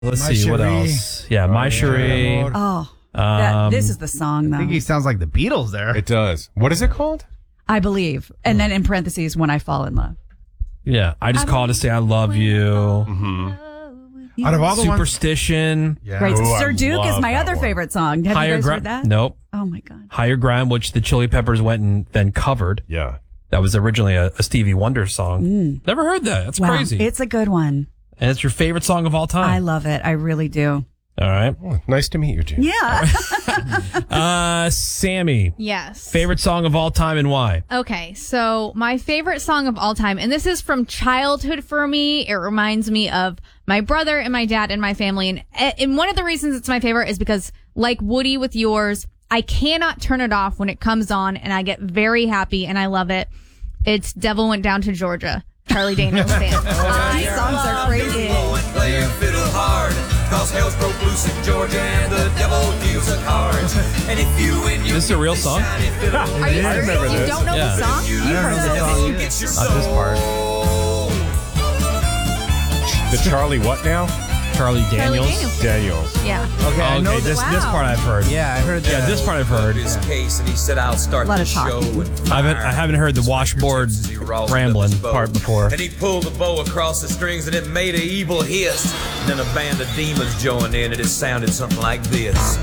Let's see what else. Yeah, My Cherie. Oh, this is the song, though. I think he sounds like the Beatles there. It does. What is it called? I believe. And then in parentheses, When I Fall in Love. Yeah, I just called to say I love you. Mm-hmm. Out of all the Superstition. Yeah. Right. Ooh, Sir I Duke is love my that other one. favorite song. Have you guys heard that? Nope. Oh, my God. Higher Ground, which the Chili Peppers went and then covered. Yeah. That was originally a Stevie Wonder song. Never heard that. That's Wow. crazy. It's a good one. And it's your favorite song of all time. I love it. I really do. All right. Oh, nice to meet you, Gene. Yeah. Sammy, Yes. favorite song of all time and why? Okay, so my favorite song of all time, and this is from childhood for me. It reminds me of my brother and my dad and my family. And one of the reasons it's my favorite is because, like Woody with yours, I cannot turn it off when it comes on, and I get very happy, and I love it. It's Devil Went Down to Georgia, Charlie Daniels Band. These songs are crazy. Play your fiddle hard, cause hell's broke loose in Georgia and the devil deals the cards. And if you win your This is a real song? Are you serious? You don't know Yeah. the song? I don't know the song either. gets your Not this part. The Charlie what now? Charlie Daniels. Daniels. Yeah. Okay, I know Okay, this part I've heard. Yeah, I heard that. Yeah, this part I've heard. his case and he said I'll start A lot the of show. talking. And I haven't heard the washboard rambling part before. And he pulled the bow across the strings and it made an evil hiss. And then a band of demons joined in and it sounded something like this.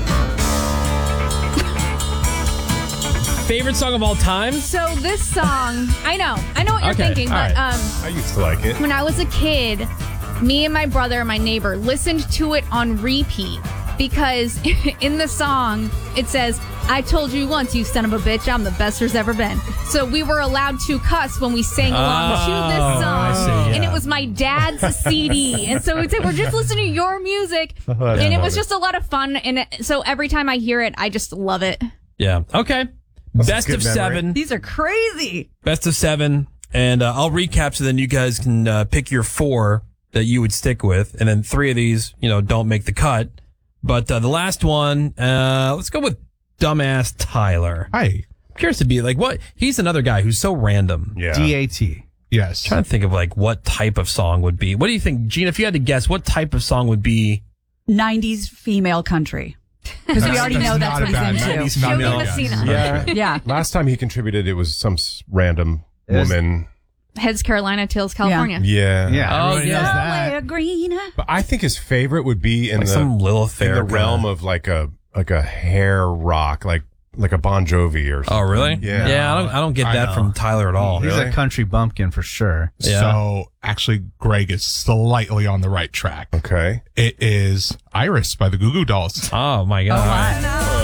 Favorite song of all time? So this song, I know what you're Okay, thinking, all but right. I used to like it. when I was a kid, me and my brother and my neighbor listened to it on repeat because in the song it says, "I told you once, you son of a bitch, I'm the best there's ever been." So we were allowed to cuss when we sang along to this song. I see, yeah. And it was my dad's CD. And so we'd say, we're just listening to your music. And it was just a lot of fun. And so every time I hear it, I just love it. Yeah. Okay. Best good of memory. 7. These are crazy. Best of 7. And I'll recap so then you guys can pick your 4 that you would stick with. And then 3 of these, don't make the cut. But the last one, let's go with Dumbass Tyler. Hi. I'm curious to be like, what? He's another guy who's so random. Yeah. DAT. Yes. Trying to think of like what type of song would be. What do you think, Gina, if you had to guess, what type of song would be? 90s female country. Because we already know that's not what a he's bad into. 90s Joey female. Messina. Yeah. Yeah. Last time he contributed, it was some random was- woman. Heads Carolina, tails California. Yeah. Yeah, Oh, everybody yeah. knows that. Somewhere greener. But I think his favorite would be in Like the some Lilith in the Fair realm kinda- of like a hair rock, like a Bon Jovi or something. Oh, really? Yeah. Yeah, I don't get I that know. from Tyler at all. He's Really? a country bumpkin for sure. Yeah. So actually, Greg is slightly on the right track. Okay. It is Iris by the Goo Goo Dolls. Oh, my God.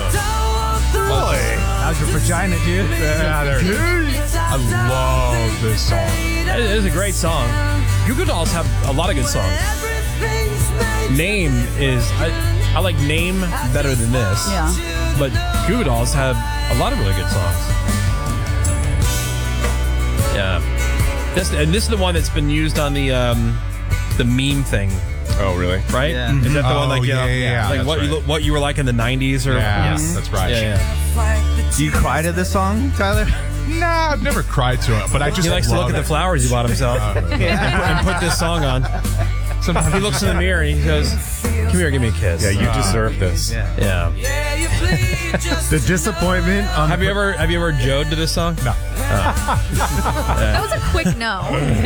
How's your vagina, dude? I love this song. It is a great song. Goo Goo Dolls have a lot of good songs. Name is... I like Name better than this. Yeah. But Goo Goo Dolls have a lot of really good songs. Yeah. This is the one that's been used on the meme thing, Oh, really? right? Yeah. Is that the Oh, one like yeah, like that's what right. what you were like in the 90s or Yeah, that's right. yeah. Do you cry to this song, Tyler? Nah, I've never cried to it, but I just He likes to look love at the it. flowers he bought himself and put this song on. Sometimes he looks in the mirror and he goes, "Come here, give me a kiss." Yeah, you deserve this. Yeah. The disappointment on Have you ever Joed to this song? No. That was a quick no.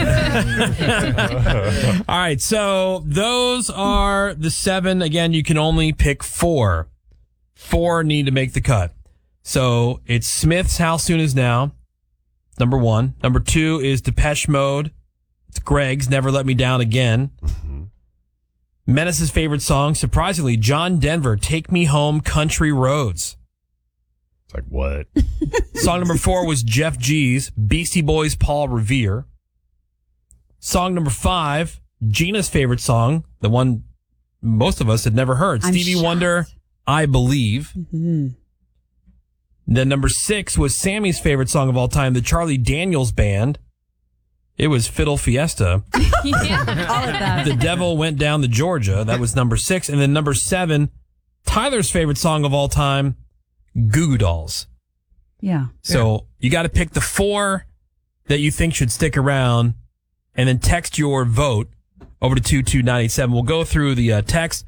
All right, so those are the 7. Again, you can only pick 4. 4 need to make the cut. So it's Smith's How Soon Is Now, number 1. Number 2 is Depeche Mode. It's Greg's Never Let Me Down Again. Menace's favorite song, surprisingly, John Denver, Take Me Home, Country Roads. It's like, what? Song number 4 was Jeff G's Beastie Boys, Paul Revere. Song number 5, Gina's favorite song, the one most of us had never heard, I'm Stevie shocked. Wonder, I Believe. Mhm. Then number 6 was Sammy's favorite song of all time, the Charlie Daniels Band. It was Fiddle Fiesta. Yeah. All of that. The Devil Went Down to Georgia. That was number 6. And then number 7, Tyler's favorite song of all time, Goo Goo Dolls. Yeah. So you got to pick the 4 that you think should stick around and then text your vote over to 22987. We'll go through the text.